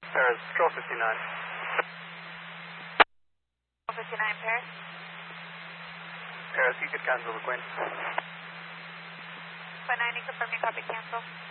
Paris, Control 59. 59, Paris. Paris, you could cancel the Queen. 59, confirm your copy, cancel.